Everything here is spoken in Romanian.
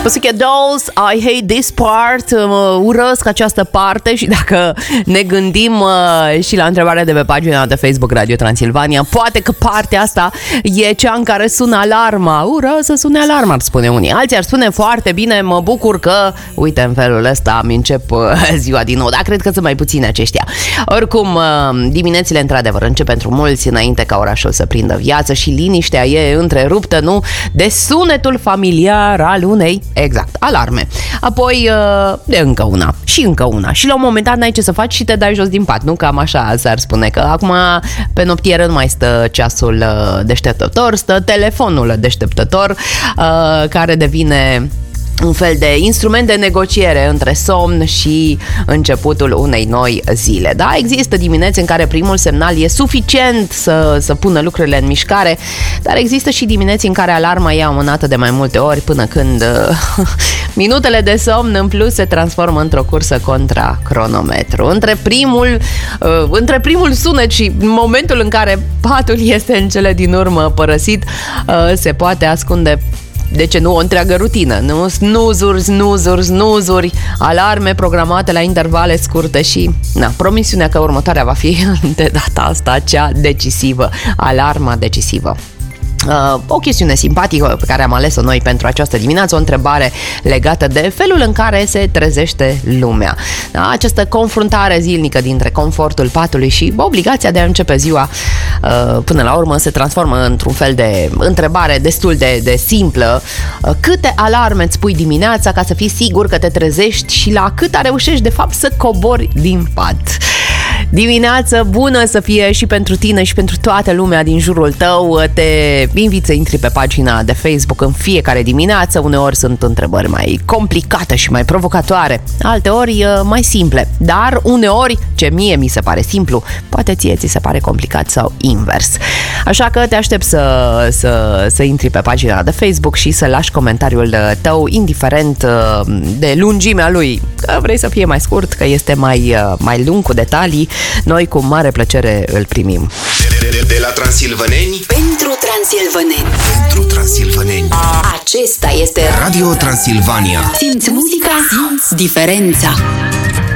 Pussycat Dolls, I hate this part, urăsc această parte. Și dacă ne gândim și la întrebarea de pe pagina de Facebook Radio Transilvania, poate că partea asta e cea în care sună alarma. Ură să sune alarma, ar spune unii. Alții ar spune foarte bine, mă bucur că, uite, în felul ăsta îmi încep ziua din nou. Dar cred că sunt mai puțini aceștia. Oricum, diminețile într-adevăr încep pentru mulți înainte ca orașul să prindă viață și liniștea e întreruptă, nu? De sunetul familiar al unei, exact, alarme. Apoi de încă una și încă una. Și la un moment dat n-ai ce să faci și te dai jos din pat, nu? Cam așa s-ar spune, că acum pe noptieră nu mai stă ceasul deșteptător, stă telefonul deșteptător, care devine un fel de instrument de negociere între somn și începutul unei noi zile. Da, există dimineți în care primul semnal e suficient să pună lucrurile în mișcare, dar există și dimineți în care alarma e amânată de mai multe ori până când minutele de somn în plus se transformă într-o cursă contra cronometru. Între primul sunet și momentul în care patul este în cele din urmă părăsit, se poate ascunde, de ce nu, o întreagă rutină, nu? Snuzuri, alarme programate la intervale scurte și, promisiunea că următoarea va fi de data asta cea decisivă, alarma decisivă. O chestiune simpatică pe care am ales-o noi pentru această dimineață, o întrebare legată de felul în care se trezește lumea. Da? Această confruntare zilnică dintre confortul patului și obligația de a începe ziua, până la urmă se transformă într-un fel de întrebare destul de simplă. Câte alarme îți pui dimineața ca să fii sigur că te trezești și la câta reușești de fapt să cobori din pat? Dimineață bună să fie și pentru tine și pentru toată lumea din jurul tău. Te invit să intri pe pagina de Facebook în fiecare dimineață. Uneori sunt întrebări mai complicate și mai provocatoare, alteori mai simple, dar uneori ce mie mi se pare simplu, poate ție ți se pare complicat sau invers. Așa că te aștept să intri pe pagina de Facebook și să lași comentariul tău, indiferent de lungimea lui, că vrei să fie mai scurt, că este mai lung cu detalii. Noi cu mare plăcere îl primim. De la transilvaneni pentru transilvaneni. Pentru transilvaneni. Acesta este Radio Transilvania. Simți muzica, simți diferența.